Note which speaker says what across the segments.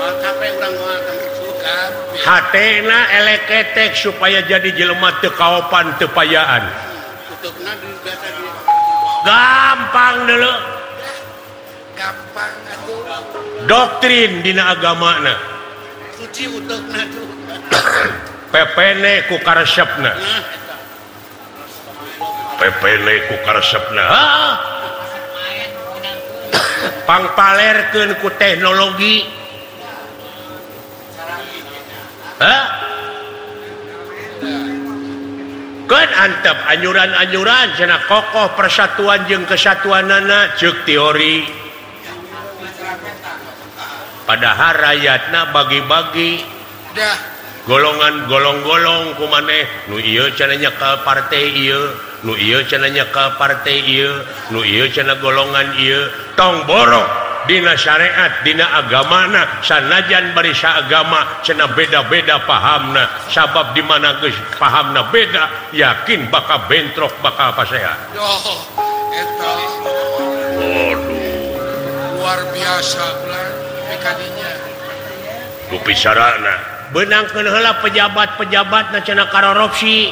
Speaker 1: hatena eleketek supaya jadi jelema teu kaopan teu payaan. Gampang dulu.
Speaker 2: Gampang atuh.
Speaker 1: Doktrin dina agamana.
Speaker 2: Suci utekna tuh.
Speaker 1: Pepene ku karesepna. Pepene ku karesepna. Pangpalerkeun ku teknologi. Kan antep anyuran-anyuran cenah kokoh persatuan jeung kesatuanana ceuk teori. Padahal rakyatna bagi-bagi.
Speaker 2: Dah.
Speaker 1: Golongan golong-golong ku maneh nu ieu cenah nyekel partai ieu, nu ieu cenah nyekel partai ieu, nu ieu cenah golongan ieu. Tong borok dina syariat dina agamana sanajan bari saagama cenah beda-beda pahamna sabab di mana geus pahamna beda yakin bakal bentrok bakal pasea.
Speaker 2: Eta luar biasa ulah mekaninya.
Speaker 1: Nu pisarana beunangkeun heula pejabat-pejabatna cenah korupsi.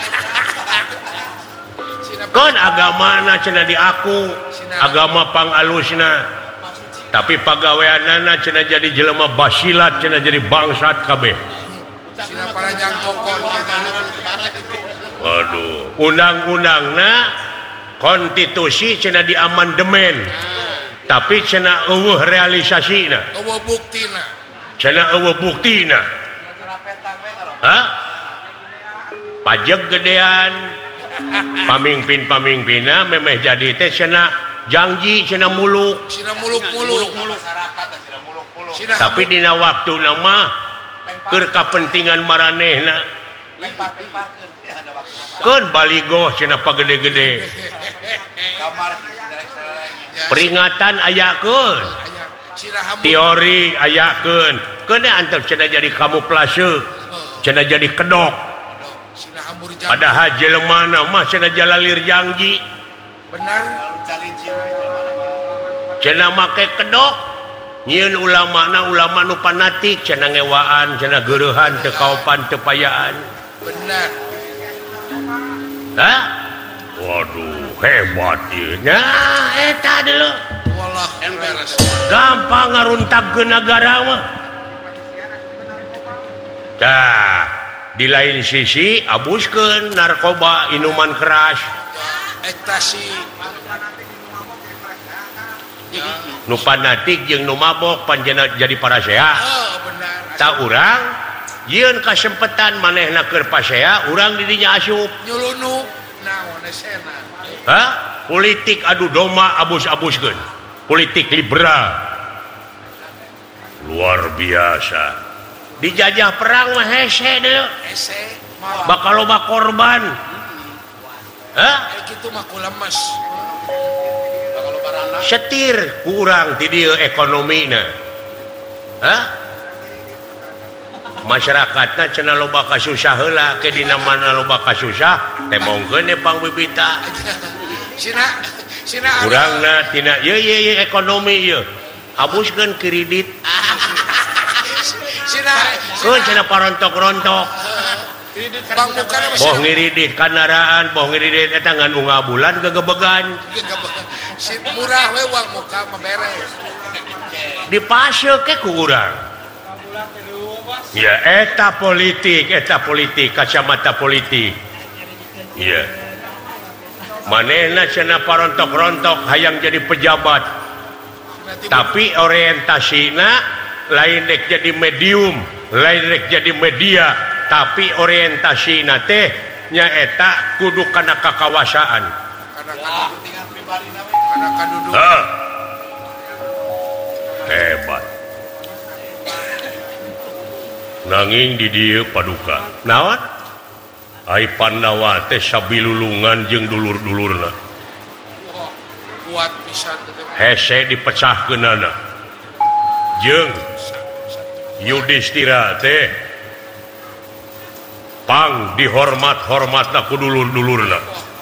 Speaker 1: Kan agamana cenah diaku agama pangalusna. Tapi pagaweanana cenah jadi jelema basilat cenah jadi bangsat kabeh.
Speaker 2: Sina para jangkokon.
Speaker 1: Waduh, undang-undangna konstitusi cenah diamandemen. Tapi cenah eueuh realisasina.
Speaker 2: Eueuh buktina.
Speaker 1: Cenah eueuh buktina. Hah? Pajak gedean. Pamimpin-pamimpinna memeh jadi teh cenah janji cenah muluk.
Speaker 2: Sina muluk-muluk.
Speaker 1: Tapi dina waktu nama keur kapentingan maranehna. Keun baligo cenah pagede-gede. Peringatan ayakeun. Teori ayakeun. Keun antep cenah jadi kamuflase. Cenah jadi kedok. Padahal jelema mah cenah jalalir janji.
Speaker 2: Benar.
Speaker 1: Cenah make kedok nyieun ulama nu fanatik cenah ngewaan cenah geureuhan teu kaopan teu payaan.
Speaker 2: Benar.
Speaker 1: Hah? Waduh, hebat ieu. Nah, eta dulu.
Speaker 2: Wallah beres.
Speaker 1: Gampang ngaruntagkeun nagara mah. Tah, di lain sisi abuskeun narkoba, minuman keras.
Speaker 2: Ekstasi.
Speaker 1: Nu fanatik jeung nu mabok panjenengan jadi parasea.
Speaker 2: Benar.
Speaker 1: Ta urang yeun kasempetan manehna keur pasea urang di dinya asup.
Speaker 2: Nyulunuk naon esena.
Speaker 1: Hah? Politik adu domba abus-abuskeun. Politik liberal. Luar biasa. Dijajah perang mah hese deui.
Speaker 2: Hese.
Speaker 1: Bakal loba korban. Hah?
Speaker 2: Kitu mah kulemes.
Speaker 1: Setir kurang ti dieu ekonomina. Hah? Masyarakatna cenah loba kasusah heula ke dina mana loba kasusah temongkeun ne pangbibita.
Speaker 2: Sina
Speaker 1: Urangna tina ieu ekonomi ieu. Abuskeun kredit.
Speaker 2: Sina
Speaker 1: Keun cenah parontok-rontok.
Speaker 2: Bang bukana
Speaker 1: Boh ngiridit kendaraan, boh ngiridit eta ngan unggah bulan gegebegan.
Speaker 2: Murah we uang muka mah beres.
Speaker 1: Dipaseuh ke ku urang. Ya eta politik kacamata politik. Iya. Manehna cenah parontok-rontok hayang jadi pejabat. Tapi orientasina lain rek jadi medium, lain rek jadi media, tapi orientasina teh nyaeta kudu kana kakawasaan.
Speaker 2: Kana kaduduk.
Speaker 1: Hebat. Nanging di dieu paduka. Naon? Ai Pandawa teh sabilulungan jeung dulur-dulurna.
Speaker 2: Kuat pisan teh.
Speaker 1: Hese dipecahkeunana. Jeung Yudhistira teh pang dihormat-hormatna ku dulur-dulurna.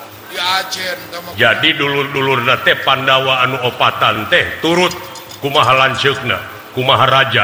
Speaker 1: Jadi dulur-dulurna teh Pandawa anu opatan teh turut kumaha lanceukna, kumaha raja.